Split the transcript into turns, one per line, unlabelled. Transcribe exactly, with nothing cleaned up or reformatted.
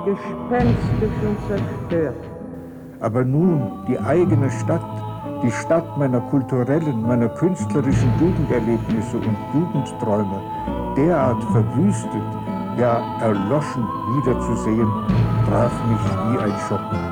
gespenstisch und zerstört.
Aber nun die eigene Stadt, die Stadt meiner kulturellen, meiner künstlerischen Jugenderlebnisse und Jugendträume, derart verwüstet, ja erloschen wiederzusehen, traf mich wie ein Schock.